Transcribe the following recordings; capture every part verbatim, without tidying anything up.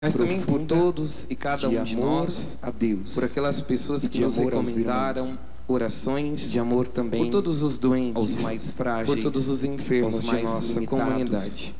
mas também por todos e cada um de nós, a Deus, por aquelas pessoas que de nos amor aos recomendaram irmãos, orações, de amor também por todos os doentes, aos mais frágeis, por todos os enfermos aos de mais nossa limitados, comunidade.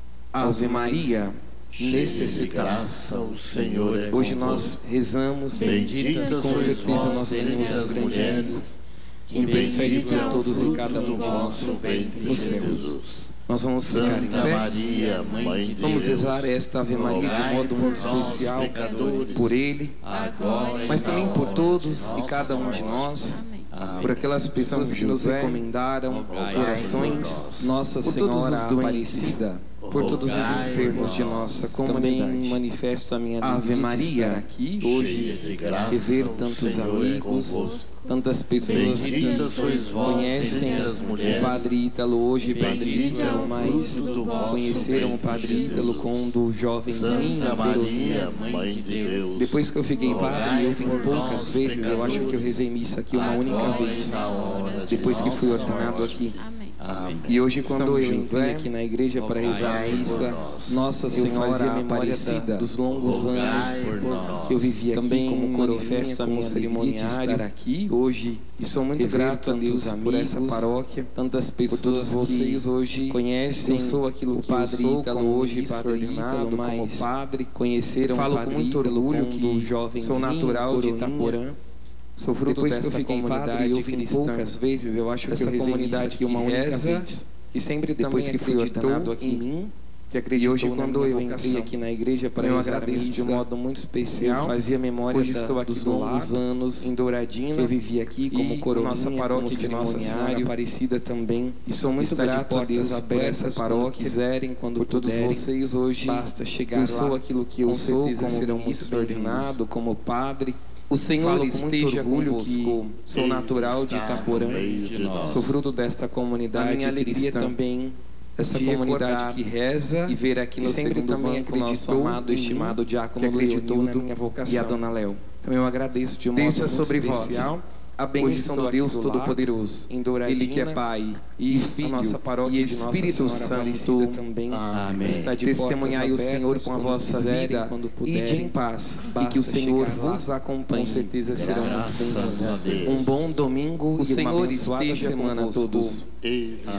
Ave Maria, necessitada. Graça, o Senhor é Hoje convosco. nós rezamos, Bendita com sois certeza vós nós entre venimos as as mulheres, mulheres, e intercede bendito é por o todos e fruto cada um do de vosso nós ventre, nos céus. Jesus. Nós vamos ficar em Santa pé. Maria, Mãe de Vamos Deus, rezar esta Ave Maria de rogai modo por muito nós, especial pecadores, por Ele, agora e mas na também por hora todos de e nossa cada um de morte. nós, Amém. por aquelas pessoas São que nos José, recomendaram rogai orações, por Nossa por todos Senhora os doentes, Aparecida, por todos os rogai enfermos por de nós. nossa Também comunidade. manifesto a minha Ave alegria de Maria, estar aqui Cheia hoje, de graça, rever o tantos Senhor é amigos, convosco. tantas pessoas Bendita que sois vós conhecem entre as o mulheres, Padre Ítalo hoje, Padre bendito é Ítalo, o mas fruto do vosso conheceram o ventre, Padre Jesus. Ítalo quando jovenzinho, Santa Maria, Peroninha. Mãe de Deus, Depois que eu fiquei padre, eu vim rogai por poucas nós, vezes, eu acho que eu pecadores, rezei missa aqui uma única agora vez, e na hora de depois que fui nossa ordenado morte. aqui. Amém. E hoje, quando São eu José, entrei aqui na igreja para rezar a rogai por missa, nós. Nossa eu Senhora fazia a memória Aparecida da- dos longos rogai anos por nós. que eu vivi aqui Também como coroinha, manifesto a como minha alegria de cerimoniário estar aqui hoje, e sou muito rever grato a Deus tantos por essa amigos, paróquia, tantas pessoas todos que vocês hoje conhecem eu sou aquilo o que Padre eu sou, Ítalo como hoje, ministro Padre ordenado, Ítalo, como mas padre, conheceram falo o com Padre muito Ítalo orgulho quando que sou jovenzinho, natural de coroinha, Itaporã. Sou fruto Depois que desta eu fiquei comunidade padre, eu vim cristã. poucas vezes, eu acho que Essa eu rezei comunidade missa que aqui uma única reza, vez. e sempre Depois também que fui acreditou ordenado aqui em mim, que e acreditou hoje na quando minha eu vocação. entrei aqui na igreja para eu rezar a agradeço missa, de modo muito especial. eu fazia memória Hoje da, estou aqui dos do longos lado, anos em Douradina, que eu vivi aqui como e coroinha, nossa paróquia como de Nossa Senhora cerimoniário, Aparecida também. e sou muito está de grato a portas Deus por abertas essa quando paróquia, quiserem, quando por todos puderem. vocês hoje. Basta chegar Eu lá. sou aquilo que eu Com sou, certeza como serão muito ministro bem-vindos. ordenado, como padre. O Senhor Falo com muito esteja orgulho convosco. que Sou Ele natural de está Itaporã, no meio de nós. sou fruto desta A comunidade minha alegria cristã. também Essa de comunidade recordar que reza e ver aqui e no sempre segundo também banco nosso acreditou amado em e estimado mim, diácono que acreditou na Leonildo minha vocação. e a Dona Léo. Então eu agradeço de um modo Desça muito sobre especial vós a Hoje bênção estou do aqui Deus do Todo-Poderoso, em Douradina, Ele que é Pai e e Filho a nossa paróquia e de Nossa Espírito Senhora Santo. Aparecida também. Amém. Está de Testemunhai o portas Senhor abertas com a quando vossa quiserem, vida quando e de puderem. em paz, e Basta que o Senhor chegar lá. vos acompanhe. Com certeza serão muito Graças a bem-vindos. Deus. Um bom domingo O e uma Senhor abençoada esteja semana a convosco. todos. Ele